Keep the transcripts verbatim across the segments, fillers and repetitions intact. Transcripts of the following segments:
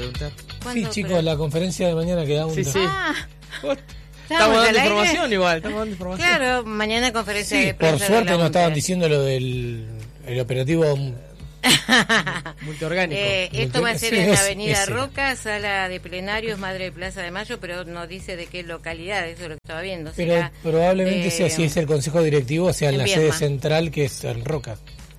preguntar. Sí, chicos, pero... la conferencia de mañana queda un... Sí, sí. Ah. Estamos dando información igual, estamos dando información. Claro, mañana conferencia sí, de prensa. Por suerte no estaban diciendo lo del el operativo multiorgánico. Eh, esto va a ser sí, en la Avenida ese. Roca, sala de plenarios, Madre de Plaza de Mayo, pero no dice de qué localidad, eso es lo que estaba viendo. Pero será, probablemente eh, sea si es el Consejo Directivo, sea en la Viedma. sede central, que es en Roca.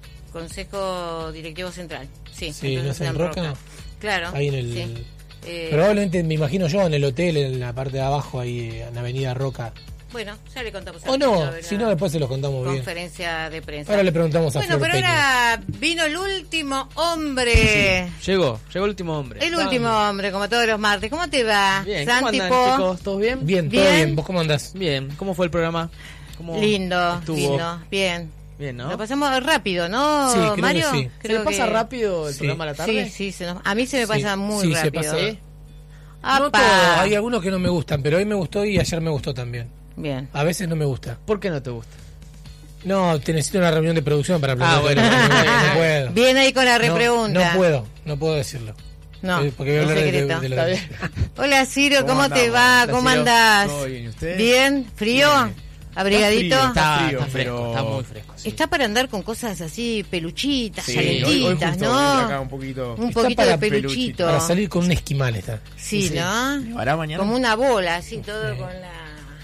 Consejo Directivo Central, sí. Sí, ¿no es en Roca? Roca? Claro. Ahí en el... Sí. Eh, probablemente, me imagino yo, en el hotel, en la parte de abajo, ahí en la Avenida Roca. Bueno, ya le contamos. O no, si no, después se los contamos bien. Conferencia de prensa. Ahora le preguntamos a Bueno, Flor pero Peña. ahora vino el último hombre. Sí, llegó, llegó el último hombre. El último Vamos. hombre, como todos los martes. ¿Cómo te va, Bien, Santi? ¿cómo andan, chicos? ¿Todos bien? Bien, todo ¿Bien? bien. ¿Vos cómo andás? Bien, ¿cómo fue el programa? ¿Cómo lindo, estuvo? lindo, bien. Bien, ¿no? Lo pasamos rápido, ¿no, Sí, creo Mario? que sí. ¿Se le pasa que... rápido el Sí. programa a la tarde? Sí, sí, se nos... a mí se me pasa Sí, muy sí, rápido. se pasa. ¿Sí? No ¡Apa! todo, hay algunos que no me gustan, pero hoy me gustó y ayer me gustó también. Bien. A veces no me gusta. ¿Por qué no te gusta? No, te necesito una reunión de producción para Ah, plantear. bueno, no, no puedo. Bien ahí con la repregunta. No, no puedo, no puedo decirlo. No, Eh, porque voy a es hablar de, secreto. de, de Está lo bien. Hola Ciro, ¿cómo, ¿Cómo te andamos? va? Hola, ¿Cómo Ciro. andás? ¿Todo bien? ¿Y usted? ¿Bien? ¿Frío? Bien. ¿Abrigadito? Está Está, frío, está fresco, pero- está muy fresco. Sí. Está para andar con cosas así, peluchitas, Sí, hoy, hoy calentitas, justo ¿no? acá un poquito. Un Está poquito para de peluchito. Para salir con un esquimal está. Sí, Sí. ¿no? ¿Nevará mañana? Como una bola, así, todo con la...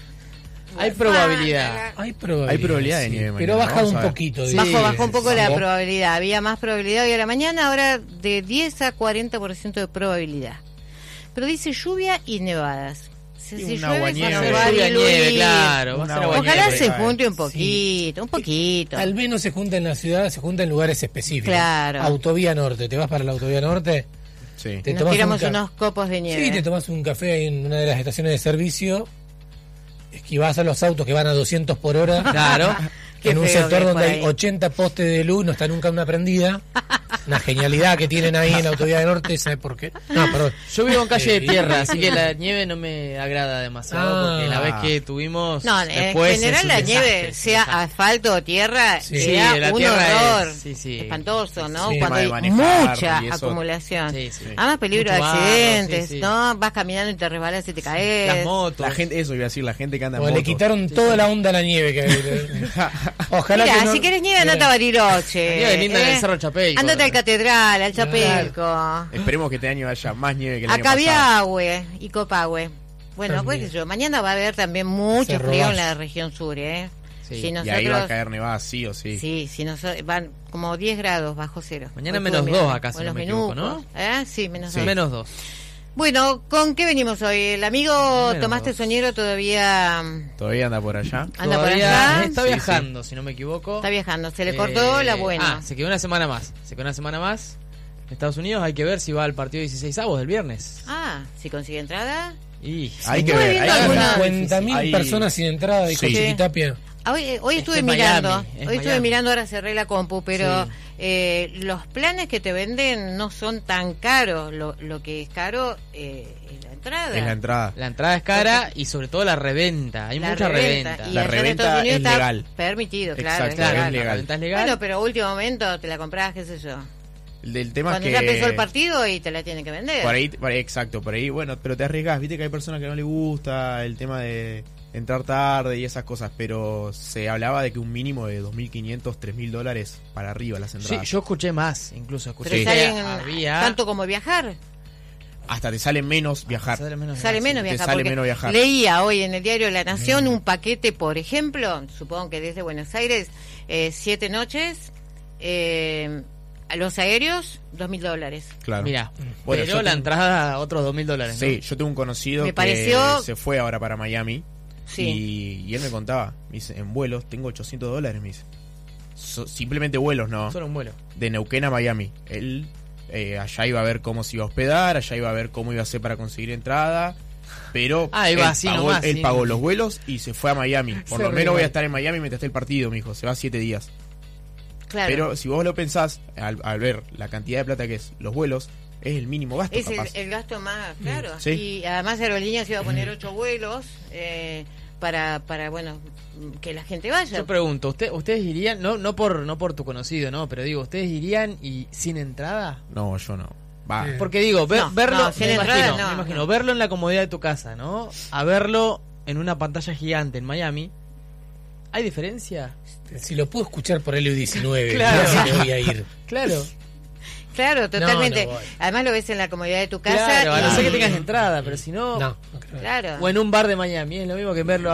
Hay probabilidad. Hay probabilidad. Hay probabilidad de sí, nieve pero mañana, baja vamos un a ver. poquito. Sí. Bajó, bajó un poco la Bajó. probabilidad. Había más probabilidad hoy a la mañana, ahora de diez a cuarenta por ciento de probabilidad. Pero dice lluvia y nevadas. Si, Sí, si una llueve, se aguanieve. nos Lluvia, va a nieve, diluir. claro. Va a Una ser aguanieve. Ojalá aguanieve. se cae. junte un poquito, un poquito. Al menos se junta en la ciudad, se junta en lugares específicos. Claro. Autovía Norte, te vas para la Autovía Norte, Sí. te Nos tomás tiramos un ca- unos copos de nieve. Sí, te tomás un café ahí en una de las estaciones de servicio, esquivás a los autos que van a doscientos por hora. Claro. Qué En un feo sector que donde fue hay ahí. ochenta postes de luz, no está nunca una prendida. Una genialidad que tienen ahí en la Autovía del Norte, ¿sabes por qué? No, perdón. Yo vivo en calle de Eh, tierra, así que la nieve no me agrada demasiado, Ah. porque la vez que tuvimos No, en después general es un la desastre, nieve, es un sea desastre. asfalto o tierra, Sí. sea Sí, la un tierra horror es- sí, sí. espantoso, ¿no? Sí. Cuando Tema hay de manejar mucha y eso. acumulación. Sí, sí. Además peligro Mucho de barro, accidentes, sí, sí. ¿no? Vas caminando y te resbalas y te caes. Las motos. La gente, eso iba a decir, la gente que anda en Como le moto. quitaron toda la onda a la nieve. Que, ojalá Mira, que no- si quieres nieve, andate a Bariloche. La nieve linda en el Cerro Chapeico. Andate al Catedral, al Chapelco. Esperemos que este año haya más nieve que el A año pasado. Cabiahue y Copahue. Bueno, También. pues qué sé yo, mañana va a haber también mucho Cerro frío en Bayo. la región sur, ¿eh? Sí. Si Y nosotros, ahí va a caer nevada sí o sí. Sí, si nosotros, van como diez grados bajo cero. Mañana Hoy menos estuve dos mirando. acá, si O en no los me equivoco, Menucos, ¿eh? Sí, menos Sí. dos. Menos dos. Bueno, ¿con qué venimos hoy? El amigo Menos Tomás dos. Tesoñero todavía Todavía anda por allá. anda por Todavía allá. está Sí, viajando, si no me equivoco. Está viajando, se le cortó Eh, la buena. Ah, se quedó una semana más. Se quedó una semana más. En Estados Unidos hay que ver si va al partido dieciséis avos del viernes. Ah, si consigue entrada. Y Hay que Estuve ver. viendo Hay que ver. alguna- cincuenta mil Hay- personas sin entrada, dijo Sí. Chiquitapia. Ah, Hoy, eh, hoy Es estuve que es mirando, Miami, es hoy estuve Miami. mirando, ahora cerré la compu, pero Sí. eh, los planes que te venden no son tan caros. Lo, lo que es caro eh, es la entrada. Es la entrada. la entrada es cara y sobre todo la reventa. Hay La mucha reventa. reventa. Y La allá en reventa Estados Unidos es está legal. permitido, claro, Exacto, es es legal. legal. La reventa es legal. Bueno, pero a último momento te la compras, qué sé yo. El del tema Cuando es ya que empezó el partido y te la tienen que vender. por ahí, por ahí, exacto, por ahí, bueno, pero te arriesgas, viste que hay personas que no les gusta el tema de entrar tarde y esas cosas, pero se hablaba de que un mínimo de dos mil quinientos, tres mil dólares para arriba las Sí, entradas. yo escuché más, incluso escuché Pero Sí. que salen había... tanto como viajar. Hasta te sale menos viajar. Sale menos Sale viajar, menos sí. te viajar. sale porque menos viajar. Leía hoy en el diario La Nación Mm. un paquete, por ejemplo, supongo que desde Buenos Aires, eh, siete noches, eh, a los aéreos, dos mil dólares. Claro. Mira, Bueno, pero yo la tengo- entrada otros dos mil dólares. Sí, yo tengo un conocido Me que pareció- se fue ahora para Miami Sí. y, y él me contaba, me dice, en vuelos tengo ochocientos dólares, me dice. So- simplemente vuelos, ¿no? Solo un vuelo. De Neuquén a Miami. Él eh, allá iba a ver cómo se iba a hospedar, allá iba a ver cómo iba a hacer para conseguir entrada, pero Ah, iba él, así pagó, nomás, él sí. pagó los vuelos y se fue a Miami. Por Se lo menos voy ríe. a estar en Miami mientras esté el partido, me dijo. Se va siete días. Claro. Pero si vos lo pensás, al, al ver la cantidad de plata que es los vuelos, es el mínimo gasto, es el, capaz. el gasto más, claro. Sí. Y además Aerolíneas iba a poner ocho vuelos eh, para, para, bueno, que la gente vaya. Yo pregunto, ¿usted, ¿ustedes irían, no no por no por tu conocido, no, pero digo, ¿ustedes irían y sin entrada? No, yo no. Va. Eh. Porque digo, ver- No, verlo, no, sin me, entrada, imagino, no, me imagino, no. verlo en la comodidad de tu casa, ¿no? A verlo en una pantalla gigante en Miami. ¿Hay diferencia? Si lo puedo escuchar por Helio diecinueve, Claro. no sé si me voy a ir. Claro, Claro, totalmente. no voy. Además lo ves en la comodidad de tu casa. claro, a no y- ser que tengas entrada, pero si no, No, no creo. Claro. o en un bar de Miami, es lo mismo que verlo